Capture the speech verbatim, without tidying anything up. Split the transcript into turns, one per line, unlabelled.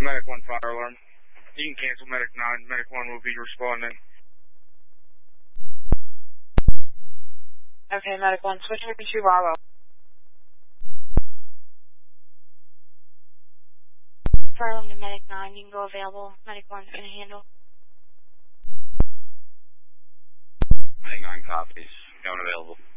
Medic one fire alarm. You can cancel Medic nine. Medic one will be responding.
Okay, Medic one, switch over to Bravo.
Fire alarm to Medic nine, you can go available. Medic one's going to handle.
Medic nine copies. Going available.